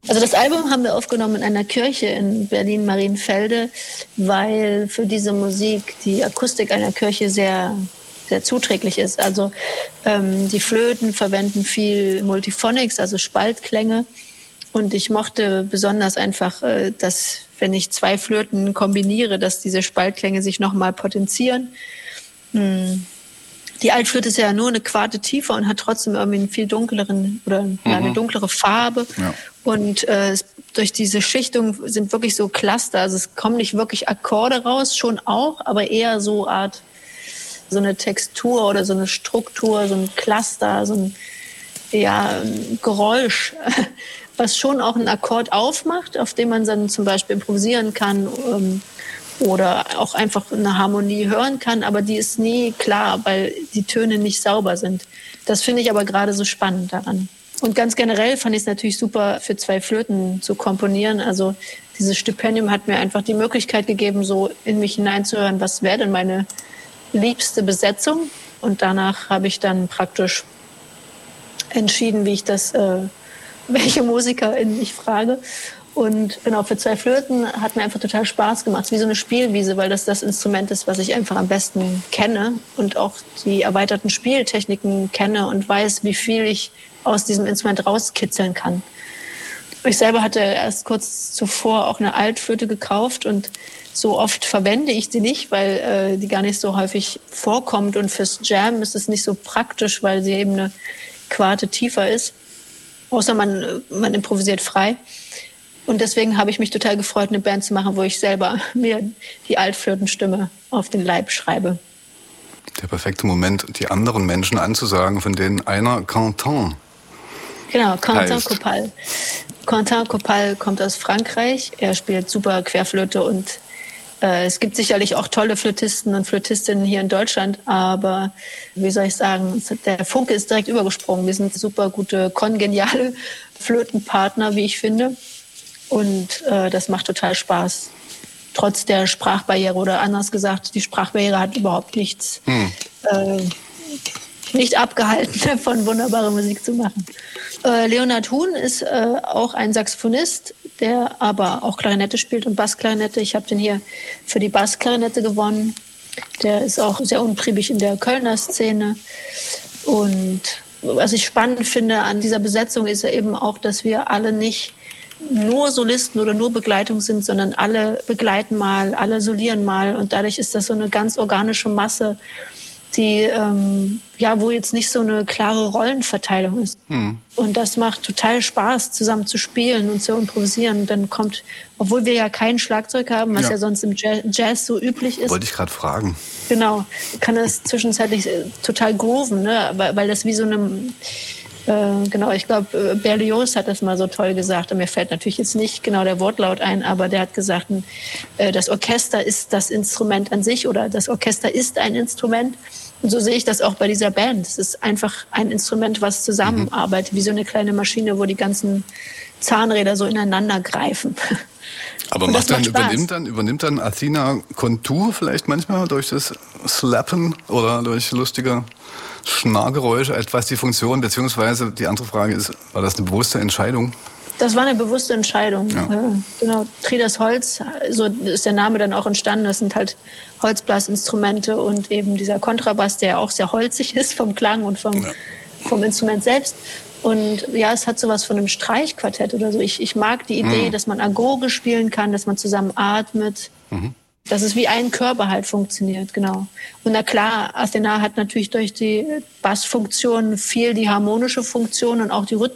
Also das Album haben wir aufgenommen in einer Kirche in Berlin-Marienfelde, weil für diese Musik die Akustik einer Kirche sehr, sehr zuträglich ist. Also die Flöten verwenden viel Multiphonics, also Spaltklänge. Und ich mochte besonders einfach, dass, wenn ich 2 Flöten kombiniere, dass diese Spaltklänge sich nochmal potenzieren. Die Altflöte ist ja nur eine Quarte tiefer und hat trotzdem irgendwie einen viel dunkleren oder eine dunklere Farbe. Ja. Und durch diese Schichtung sind wirklich so Cluster. Also es kommen nicht wirklich Akkorde raus, schon auch, aber eher so eine Textur oder so eine Struktur, so ein Cluster, so ein Geräusch, was schon auch einen Akkord aufmacht, auf dem man dann zum Beispiel improvisieren kann. Oder auch einfach eine Harmonie hören kann, aber die ist nie klar, weil die Töne nicht sauber sind. Das finde ich aber gerade so spannend daran. Und ganz generell fand ich es natürlich super, für 2 Flöten zu komponieren. Also dieses Stipendium hat mir einfach die Möglichkeit gegeben, so in mich hineinzuhören, was wäre denn meine liebste Besetzung. Und danach habe ich dann praktisch entschieden, welche MusikerInnen ich frage. Und genau, für 2 Flöten hat mir einfach total Spaß gemacht. Es ist wie so eine Spielwiese, weil das Instrument ist, was ich einfach am besten kenne und auch die erweiterten Spieltechniken kenne und weiß, wie viel ich aus diesem Instrument rauskitzeln kann. Ich selber hatte erst kurz zuvor auch eine Altflöte gekauft und so oft verwende ich sie nicht, weil die gar nicht so häufig vorkommt. Und fürs Jam ist es nicht so praktisch, weil sie eben eine Quarte tiefer ist. Außer man improvisiert frei. Und deswegen habe ich mich total gefreut, eine Band zu machen, wo ich selber mir die Altflötenstimme auf den Leib schreibe. Der perfekte Moment, die anderen Menschen anzusagen, von denen einer Quentin. Genau, Quentin Copal. Quentin Copal kommt aus Frankreich. Er spielt super Querflöte und es gibt sicherlich auch tolle Flötisten und Flötistinnen hier in Deutschland, aber wie soll ich sagen, der Funke ist direkt übergesprungen. Wir sind super gute, kongeniale Flötenpartner, wie ich finde. Und das macht total Spaß. Trotz der Sprachbarriere oder anders gesagt, die Sprachbarriere hat überhaupt nichts nicht abgehalten, davon wunderbare Musik zu machen. Leonhard Huhn ist auch ein Saxophonist, der aber auch Klarinette spielt und Bassklarinette. Ich habe den hier für die Bassklarinette gewonnen. Der ist auch sehr untriebig in der Kölner Szene. Und was ich spannend finde an dieser Besetzung ist ja eben auch, dass wir alle nicht nur Solisten oder nur Begleitung sind, sondern alle begleiten mal, alle solieren mal. Und dadurch ist das so eine ganz organische Masse, die wo jetzt nicht so eine klare Rollenverteilung ist. Und das macht total Spaß, zusammen zu spielen und zu improvisieren. Und dann kommt, obwohl wir ja kein Schlagzeug haben, was ja sonst im Jazz so üblich ist. Wollte ich gerade fragen. Genau, kann das zwischenzeitlich total grooven, ne? Weil das wie so eine ich glaube, Berlioz hat das mal so toll gesagt. Und mir fällt natürlich jetzt nicht genau der Wortlaut ein, aber der hat gesagt, das Orchester ist das Instrument an sich oder das Orchester ist ein Instrument. Und so sehe ich das auch bei dieser Band. Es ist einfach ein Instrument, was zusammenarbeitet, wie so eine kleine Maschine, wo die ganzen Zahnräder so ineinander greifen. Aber übernimmt dann Athina Kontur vielleicht manchmal durch das Slappen oder durch lustige Schnargeräusche etwas die Funktion, beziehungsweise die andere Frage ist, war das eine bewusste Entscheidung? Das war eine bewusste Entscheidung. Ja. Genau, Tridas Holz, so ist der Name dann auch entstanden. Das sind halt Holzblasinstrumente und eben dieser Kontrabass, der auch sehr holzig ist vom Klang und vom Instrument selbst. Und ja, es hat sowas von einem Streichquartett oder so. Ich mag die Idee, dass man Agoge spielen kann, dass man zusammen atmet. Dass es wie ein Körper halt funktioniert, genau. Und na klar, Athena hat natürlich durch die Bassfunktion viel die harmonische Funktion und auch die